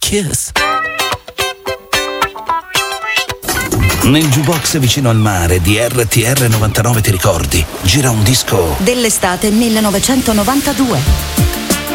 Kiss. Nel jukebox vicino al mare di RTR 99, ti ricordi? Gira un disco dell'estate 1992.